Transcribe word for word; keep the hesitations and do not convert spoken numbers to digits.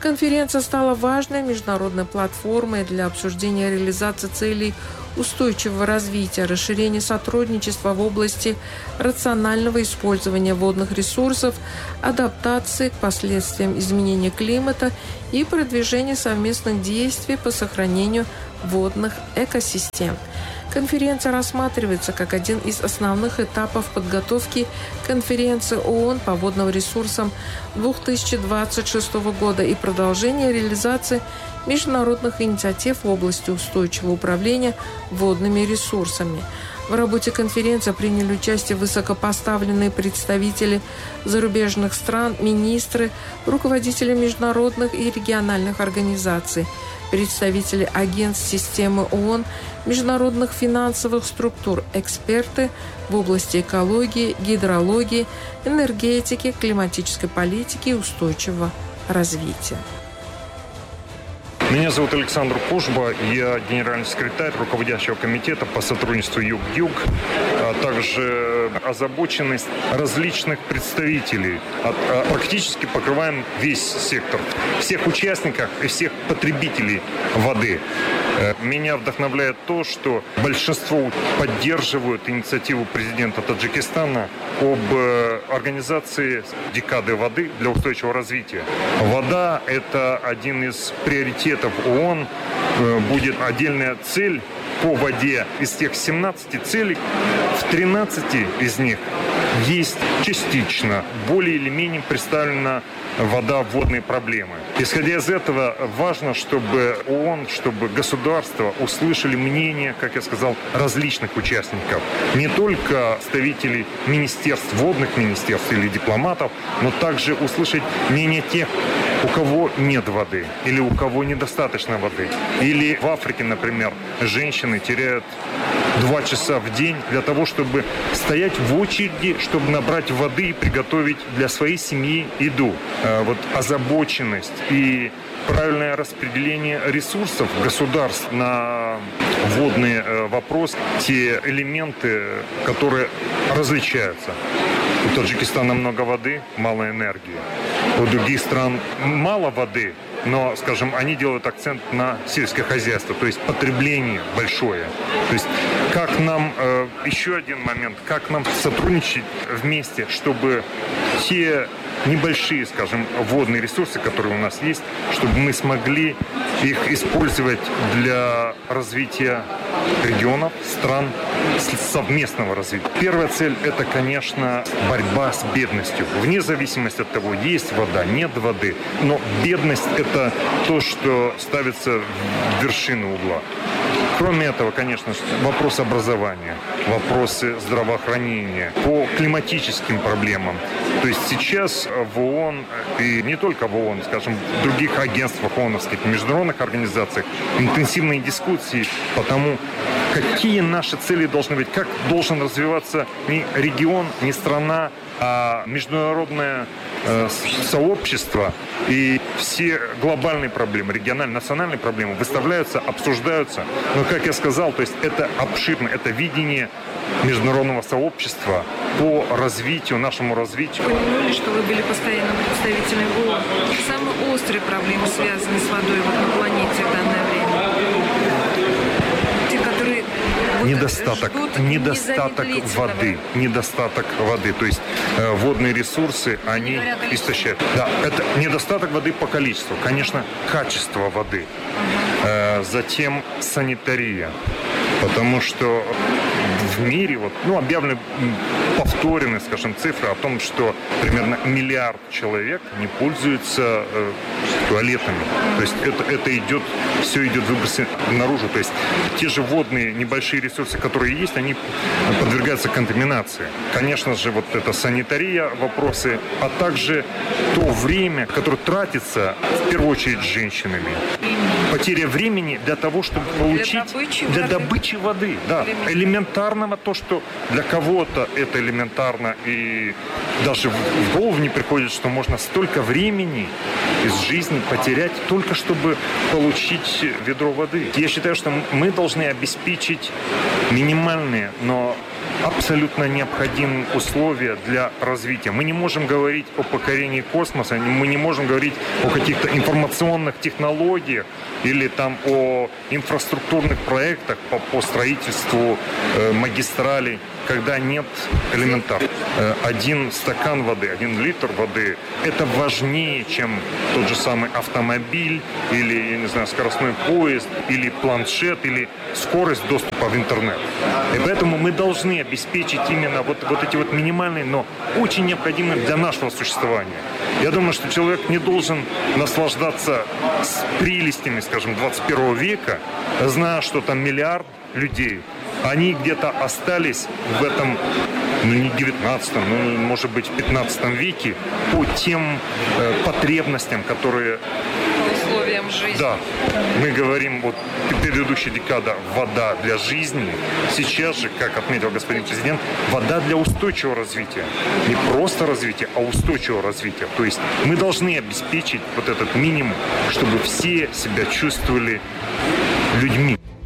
Конференция стала важной международной платформой для обсуждения реализации целей устойчивого развития, расширения сотрудничества в области рационального использования водных ресурсов, адаптации к последствиям изменения климата и продвижения совместных действий по сохранению водных экосистем. Конференция рассматривается как один из основных этапов подготовки конференции ООН по водным ресурсам две тысячи двадцать шестого года и продолжение реализации международных инициатив в области устойчивого управления водными ресурсами. В работе конференции приняли участие высокопоставленные представители зарубежных стран, министры, руководители международных и региональных организаций, представители агентств системы ООН, международных финансовых структур, эксперты в области экологии, гидрологии, энергетики, климатической политики и устойчивого развития. Меня зовут Александр Кужба, я генеральный секретарь руководящего комитета по сотрудничеству Юг-Юг, а также озабоченность различных представителей. Практически покрываем весь сектор, всех участников и всех потребителей воды. Меня вдохновляет то, что большинство поддерживают инициативу президента Таджикистана об организации декады воды для устойчивого развития. Вода – это один из приоритетов ООН. Будет отдельная цель по воде. Из тех семнадцати целей, в тринадцати из них есть частично, более или менее представлена вода, водные проблемы. Исходя из этого, важно, чтобы ООН, чтобы государства услышали мнение, как я сказал, различных участников. Не только представителей министерств, водных министерств или дипломатов, но также услышать мнение тех, у кого нет воды или у кого недостаточно воды. Или в Африке, например, женщины теряют два часа в день для того, чтобы стоять в очереди, чтобы набрать воды и приготовить для своей семьи еду. Вот озабоченность и правильное распределение ресурсов государств на водный вопрос, те элементы, которые различаются. У Таджикистана много воды, мало энергии. У других стран мало воды, но, скажем, они делают акцент на сельское хозяйство, то есть потребление большое. То есть как нам, э, еще один момент, как нам сотрудничать вместе, чтобы те небольшие, скажем, водные ресурсы, которые у нас есть, чтобы мы смогли их использовать для развития регионов, стран, совместного развития. Первая цель – это, конечно, борьба с бедностью. Вне зависимости от того, есть вода, нет воды. Но бедность – это то, что ставится в вершину угла. Кроме этого, конечно, вопрос образования, вопросы здравоохранения, по климатическим проблемам. То есть сейчас в ООН, и не только в ООН, скажем, в других агентствах ООНовских, международных организациях, интенсивные дискуссии по тому, какие наши цели должны быть, как должен развиваться не регион, не страна, а международное э, сообщество, и все глобальные проблемы, региональные, национальные проблемы выставляются, обсуждаются. Но, как я сказал, то есть это обширно, это видение международного сообщества по развитию, нашему развитию. Вы упомянули, что вы были постоянным представителем ООН. Самые острые проблемы, связанные с водой вот на планете в данное время? Те, которые вот недостаток, ждут недостаток воды, недостаток воды, то есть э, водные ресурсы, они истощают. Да, это недостаток воды по количеству, конечно, качество воды, э, затем санитария, потому что в мире вот, ну, объявлены повторены, скажем, цифры о том, что примерно миллиард человек не пользуются э, туалетами. То есть это, это идет, все идет выбросы наружу. То есть те же водные небольшие ресурсы, которые есть, они подвергаются контаминации. Конечно же, вот это санитария, вопросы, а также то время, которое тратится в первую очередь женщинами. Потеря времени для того, чтобы получить... Для добычи для воды. добычи воды. Да, элементарного то, что для кого-то это элементарно, и даже в голову не приходит, что можно столько времени из жизни потерять только чтобы получить ведро воды. Я считаю, что мы должны обеспечить минимальные, но абсолютно необходимые условия для развития. Мы не можем говорить о покорении космоса, мы не можем говорить о каких-то информационных технологиях или там о инфраструктурных проектах по, по строительству э, магистралей, когда нет элементарно. Э, один стакан воды, один литр воды – это важнее, чем тот же самый автомобиль или, я не знаю, скоростной поезд, или планшет, или скорость доступа в интернет. И поэтому мы должны обеспечить именно вот, вот эти вот минимальные, но очень необходимые для нашего существования. Я думаю, что человек не должен наслаждаться с прелестями, скажем, двадцать первого века, зная, что там миллиард людей. Они где-то остались в этом, ну не девятнадцатом, ну может быть в пятнадцатом веке по тем э, потребностям, которые... По условиям жизни. Да. Мы говорим, вот предыдущая декада вода для жизни. Сейчас же, как отметил господин президент, вода для устойчивого развития. Не просто развития, а устойчивого развития. То есть мы должны обеспечить вот этот минимум, чтобы все себя чувствовали людьми.